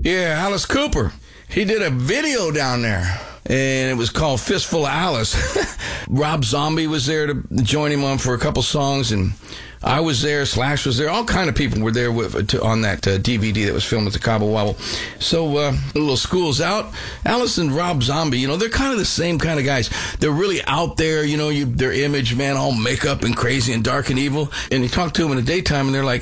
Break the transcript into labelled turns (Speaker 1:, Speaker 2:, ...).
Speaker 1: Yeah, Alice Cooper. He did a video down there, and it was called Fistful of Alice. Rob Zombie was there to join him on for a couple songs, and I was there, Slash was there, all kind of people were there on that DVD that was filmed at the Cabo Wabo. So, little school's out. Alice and Rob Zombie, they're kind of the same kind of guys. They're really out there, their image, man, all makeup and crazy and dark and evil. And you talk to them in the daytime, and they're like,